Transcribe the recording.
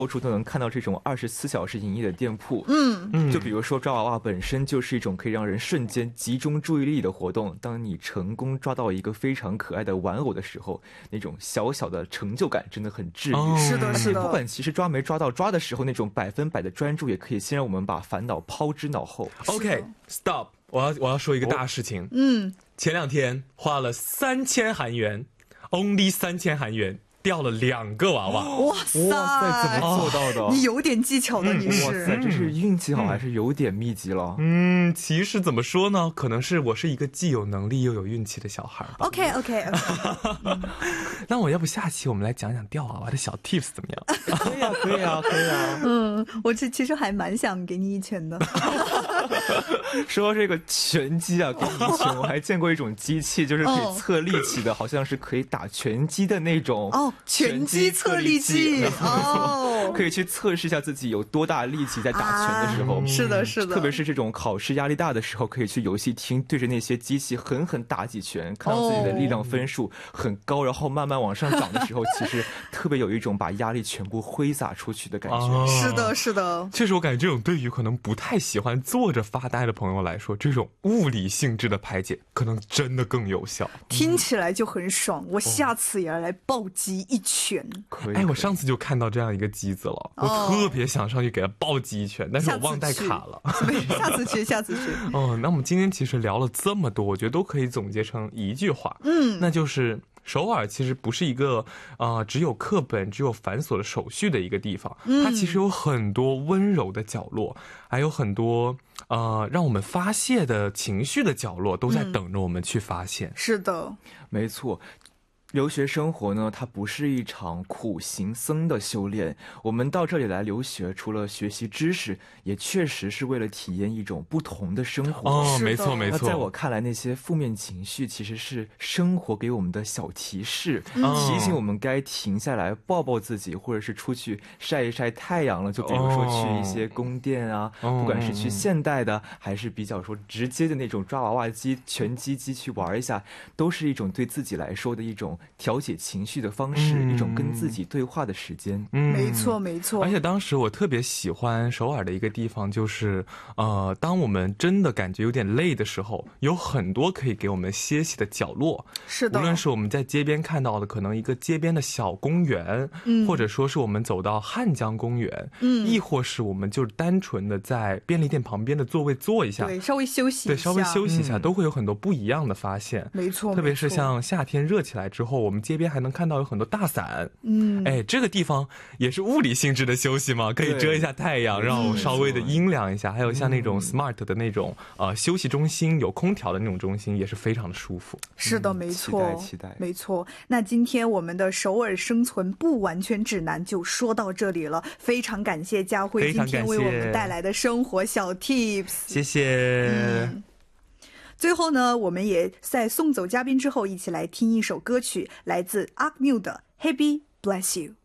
处都能看到这种24小时营业的店铺。就比如说抓娃娃本身就是一种可以让人瞬间集中注意力的活动，当你成功抓到一个非常可爱的玩偶的时候，那种小小的成就感真的很治愈。 是的是的， 不管其实抓没抓到，抓的时候那种100%的专注也可以先让我们把烦恼抛之脑后。 OK stop， 我要说一个大事情。前2天花了3000韩元 only 3000韩元掉了2个娃娃。 哇塞， 怎么做到的？ 你有点技巧的，你是。 哇塞，这是运气好还是有点秘籍了？ 其实怎么说呢，可能是我是一个既有能力又有运气的小孩吧。 OK 那我要不下期我们来讲讲钓娃娃的小 tips 怎么样？ 可以啊。 我其实还蛮想给你一拳的。 说这个拳击啊，给你一拳，我还见过一种机器，就是可以测力气的，好像是可以打拳击的那种。 拳击测力计。 可以去测试一下自己有多大力气在打拳的时候。 是的特别是这种考试压力大的时候，可以去游戏厅对着那些机器狠狠打几拳，看到自己的力量分数很高，然后慢慢往上涨的时候，其实特别有一种把压力全部挥洒出去的感觉。 是的。 确实我感觉这种对于可能不太喜欢坐着发呆的朋友来说，这种物理性质的排解可能真的更有效。 听起来就很爽，我下次也要来暴击一拳。 我上次就看到这样一个机子了，我特别想上去给他暴击一拳，但是我忘带卡了。 下次去。 那我们今天其实聊了这么多，我觉得都可以总结成一句话，那就是首尔其实不是一个只有课本只有繁琐的手续的一个地方，它其实有很多温柔的角落，还有很多让我们发泄的情绪的角落都在等着我们去发现。 是的， 没错。留学生活呢，它不是一场苦行僧的修炼。我们到这里来留学，除了学习知识，也确实是为了体验一种不同的生活。 没错。 那在我看来，那些负面情绪其实是生活给我们的小提示，提醒我们该停下来抱抱自己，或者是出去晒一晒太阳了。就比如说去一些宫殿啊，不管是去现代的，还是比较说直接的那种抓娃娃机、拳击机去玩一下，都是一种对自己来说的一种调节情绪的方式，一种跟自己对话的时间。 没错。 而且当时我特别喜欢首尔的一个地方，就是当我们真的感觉有点累的时候，有很多可以给我们歇息的角落。 是的， 无论是我们在街边看到的可能一个街边的小公园，或者说是我们走到汉江公园，亦或是我们就单纯的在便利店旁边的座位坐一下， 对，稍微休息一下，都会有很多不一样的发现。 没错， 特别是像夏天热起来之后，我们街边还能看到有很多大伞。这个地方也是物理性质的休息嘛，可以遮一下太阳，让我稍微的阴凉一下。还有像那种 smart 的那种休息中心，有空调的那种中心，也是非常的舒服。 是的，没错， 期待， 没错。那今天我们的首尔生存不完全指南就说到这里了，非常感谢佳慧今天为我们带来的生活小 tips， 谢谢。 最后呢，我们也在送走嘉宾之后，一起来听一首歌曲，来自 Akmu 的 Happy Bless You。